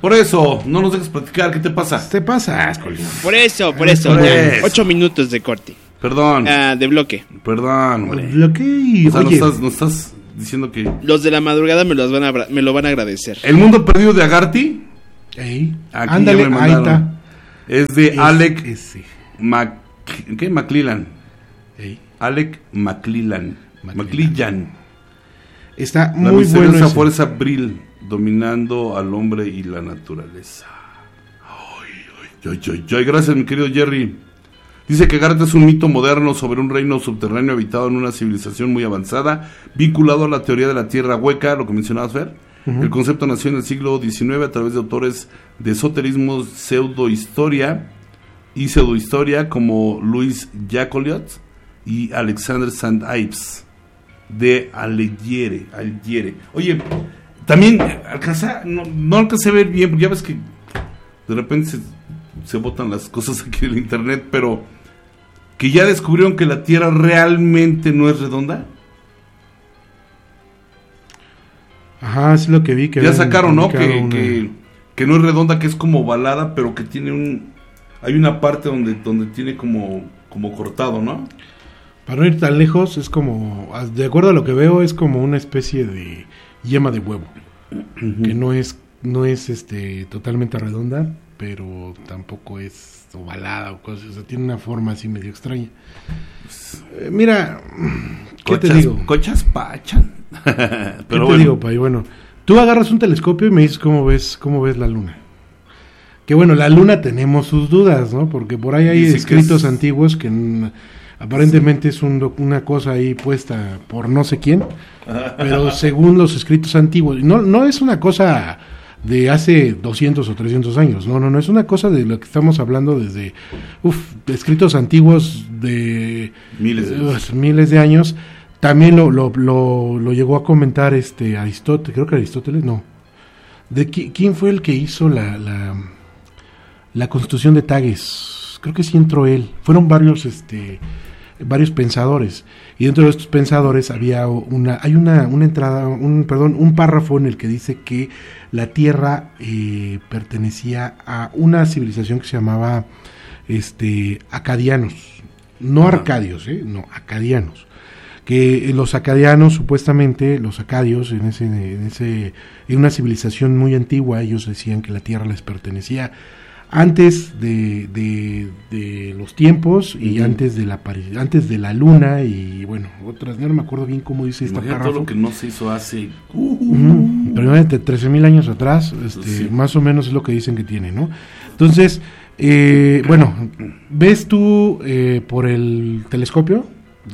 Por eso, no nos dejes platicar, ¿qué te pasa? ¿Qué te pasa, Colín? Por eso. 8 minutos de corte. Perdón. De bloque. Perdón, hombre. Bloque. O sea, Oye, no estás diciendo que... Los de la madrugada me lo van a agradecer. El mundo perdido de Agarty. Aquí Ándale, ya me ahí mandaron. está. Es de Alec Ese. McClellan. Ey. Alec McClellan. Está La muy misteriosa bueno ese. fuerza Brill dominando al hombre y la naturaleza. Ay, gracias, mi querido Jerry. Dice que Agartha es un mito moderno sobre un reino subterráneo habitado en una civilización muy avanzada, vinculado a la teoría de la tierra hueca, lo que mencionabas, Fer. El concepto nació en el siglo XIX a través de autores de esoterismo, pseudohistoria como Louis Jacoliot y Alexander St. Ives de Algiere. Oye, también no alcancé a ver bien, porque ya ves que de repente se botan las cosas aquí en el internet, pero que ya descubrieron que la Tierra realmente no es redonda. Ajá, es lo que vi. Ya sacaron, ¿no? Que no es redonda, que es como ovalada, pero que tiene hay una parte donde tiene como cortado, ¿no? Para no ir tan lejos, es como, de acuerdo a lo que veo, es como una especie de yema de huevo. Que no es totalmente redonda, pero tampoco es ovalada o cosas, o sea, tiene una forma así medio extraña. Mira, ¿qué te digo? Cochas pachan. Pero ¿qué te digo, Pai? Bueno, tú agarras un telescopio y me dices cómo ves la luna. Que bueno, la luna tenemos sus dudas, ¿no? Porque por ahí hay escritos antiguos que aparentemente es una cosa ahí puesta por no sé quién, pero según los escritos antiguos, no es una cosa de hace 200 o 300 años, no, es una cosa de lo que estamos hablando desde escritos antiguos de miles de años. También lo llegó a comentar Aristóteles, creo que Aristóteles, no. ¿Quién fue el que hizo la Constitución de Tages? Creo que sí entró él. Fueron varios pensadores, y dentro de estos pensadores había una entrada, un párrafo en el que dice que la Tierra pertenecía a una civilización que se llamaba acadianos, no arcadios, no, acadianos. Que los acadianos, supuestamente los acadios, en una civilización muy antigua, ellos decían que la Tierra les pertenecía antes de los tiempos y antes de la luna, y bueno, otras, no me acuerdo bien cómo dice esta párrafo. Todo lo que no se hizo hace pero de 13,000 años atrás, sí. Más o menos es lo que dicen que tiene, ¿no? Entonces, bueno, ves tú por el telescopio,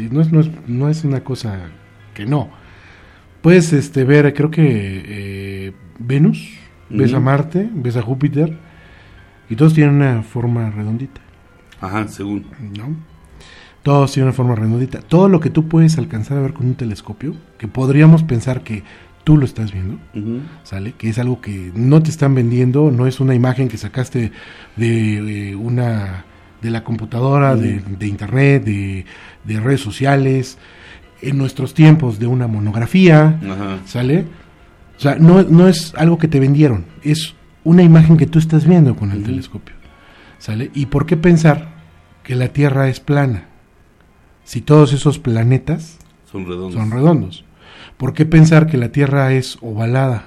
no es una cosa que no. Puedes ver, creo que Venus, ves a Marte, ves a Júpiter, y todos tienen una forma redondita. Ajá, según. ¿No? Todos tienen una forma redondita. Todo lo que tú puedes alcanzar a ver con un telescopio, que podríamos pensar que tú lo estás viendo, ¿sale? Que es algo que no te están vendiendo, no es una imagen que sacaste de la computadora, de internet, de redes sociales, en nuestros tiempos de una monografía, ¿sale? O sea, no es algo que te vendieron, es una imagen que tú estás viendo con el telescopio, ¿sale? ¿Y por qué pensar que la Tierra es plana si todos esos planetas son redondos? ¿Por qué pensar que la Tierra es ovalada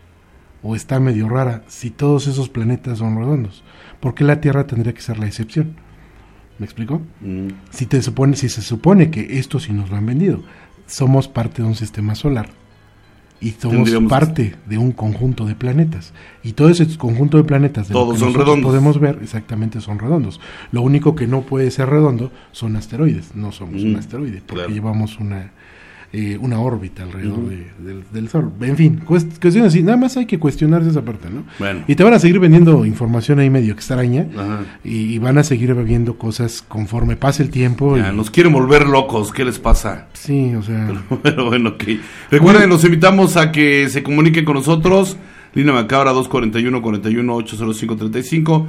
o está medio rara si todos esos planetas son redondos? ¿Por qué la Tierra tendría que ser la excepción? ¿Me explico? Si se supone que esto sí nos lo han vendido, somos parte de un sistema solar y somos parte de un conjunto de planetas, y todo ese conjunto de planetas de todos lo que son redondos. Podemos ver, exactamente, son redondos. Lo único que no puede ser redondo son asteroides. No somos un asteroide porque llevamos una órbita alrededor del Sol. En fin, cuestiones así, nada más hay que cuestionarse esa parte, ¿no? Bueno. Y te van a seguir vendiendo información ahí medio extraña, y van a seguir viendo cosas conforme pase el tiempo. Nos quieren volver locos, ¿qué les pasa? Sí, o sea... Pero bueno, ok. Recuerden, los invitamos a que se comuniquen con nosotros. Línea Macabra 241-41-805-35,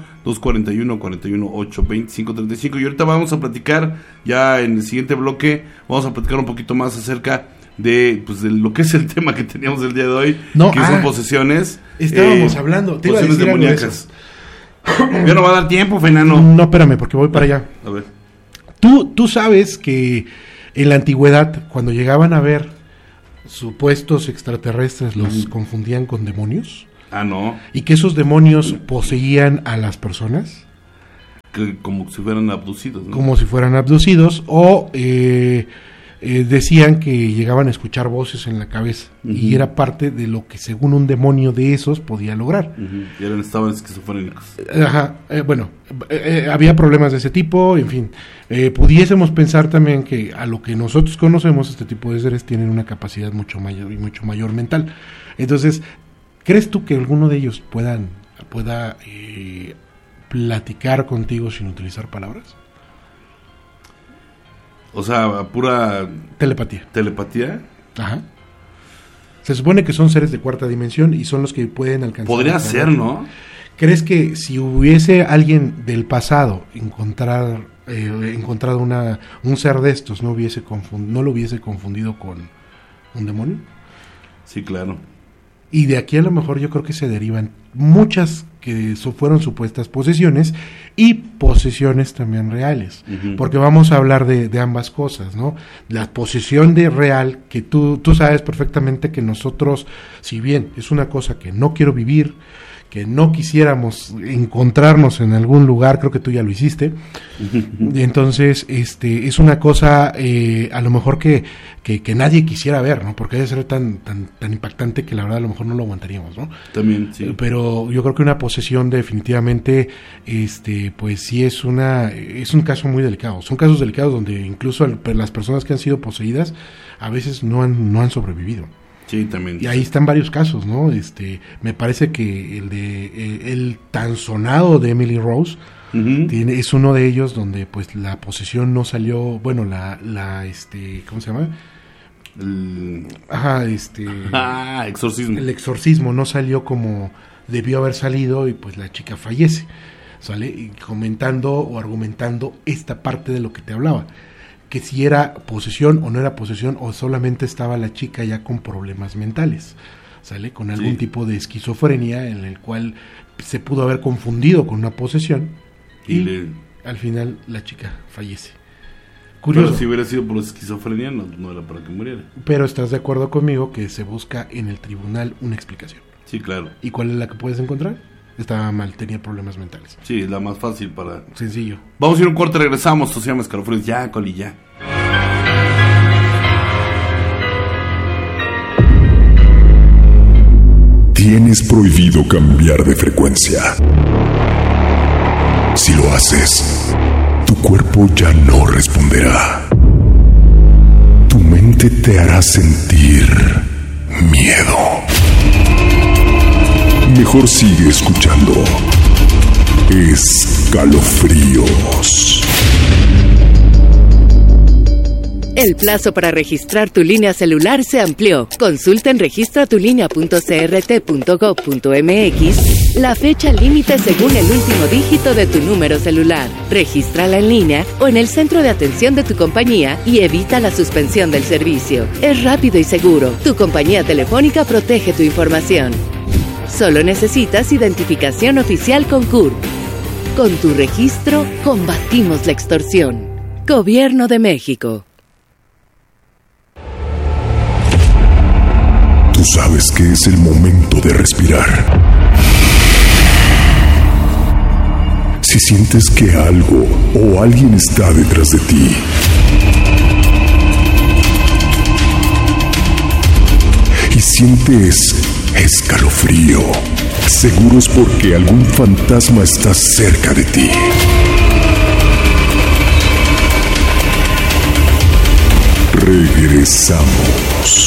241-41-825-35. Y ahorita vamos a platicar, ya en el siguiente bloque, vamos a platicar un poquito más acerca de lo que es el tema que teníamos el día de hoy, que son posesiones. Estábamos hablando, te iba a decir demoníacas. Ya no va a dar tiempo, Fenano. No, espérame, porque voy para allá. A ver. Tú sabes que en la antigüedad, cuando llegaban a ver supuestos extraterrestres, los confundían con demonios. Ah, no. Y que esos demonios poseían a las personas. Como si fueran abducidos, ¿no? Como si fueran abducidos, o decían que llegaban a escuchar voces en la cabeza, y era parte de lo que según un demonio de esos podía lograr. Y eran estados esquizofrénicos. Ajá, había problemas de ese tipo, en fin. Pudiésemos pensar también que a lo que nosotros conocemos, este tipo de seres tienen una capacidad mucho mayor mental. Entonces, ¿crees tú que alguno de ellos pueda platicar contigo sin utilizar palabras? O sea, pura telepatía. Ajá. Se supone que son seres de cuarta dimensión y son los que pueden alcanzar. Podría ser, ¿no? ¿Crees que si hubiese alguien del pasado encontrado un ser de estos, no lo hubiese confundido con un demonio? Sí, claro. Y de aquí a lo mejor yo creo que se derivan muchas que fueron supuestas posesiones y posesiones también reales, porque vamos a hablar de ambas cosas, ¿no? La posesión de real, que tú sabes perfectamente que nosotros, si bien es una cosa que no quiero vivir, que no quisiéramos encontrarnos en algún lugar, creo que tú ya lo hiciste, entonces es una cosa a lo mejor que nadie quisiera ver, ¿no? Porque debe ser tan impactante que la verdad a lo mejor no lo aguantaríamos, ¿no? También, sí. Pero yo creo que una posesión definitivamente pues sí es un caso muy delicado. Son casos delicados donde incluso las personas que han sido poseídas a veces no han sobrevivido. Sí, también. Y ahí están varios casos, ¿no? Me parece que el tan sonado de Emily Rose es uno de ellos donde pues la posesión no salió, bueno, ¿cómo se llama? Exorcismo. El exorcismo no salió como debió haber salido y pues la chica fallece, ¿sale? Y comentando o argumentando esta parte de lo que te hablaba, que si era posesión o no era posesión, o solamente estaba la chica ya con problemas mentales, ¿sale? Con algún tipo de esquizofrenia en el cual se pudo haber confundido con una posesión y al final la chica fallece. Curioso. Pero si hubiera sido por esquizofrenia no era para que muriera. Pero estás de acuerdo conmigo que se busca en el tribunal una explicación. Sí, claro. ¿Y cuál es la que puedes encontrar? Estaba mal, tenía problemas mentales. Sí, es la más fácil para... Sencillo. Vamos a ir a un corte, regresamos. Esto se llama Escalofríos. Ya, Coli, ya. Tienes prohibido cambiar de frecuencia. Si lo haces, tu cuerpo ya no responderá. Tu mente te hará sentir miedo. Mejor sigue escuchando Escalofríos. El plazo para registrar tu línea celular se amplió. Consulta en registratulinea.crt.gov.mx la fecha límite según el último dígito de tu número celular. Regístrala en línea o en el centro de atención de tu compañía y evita la suspensión del servicio. Es rápido y seguro. Tu compañía telefónica protege tu información. Solo necesitas identificación oficial con CURP. Con tu registro, combatimos la extorsión. Gobierno de México. Tú sabes que es el momento de respirar. Si sientes que algo o alguien está detrás de ti, y sientes escalofrío, seguro es porque algún fantasma está cerca de ti. Regresamos.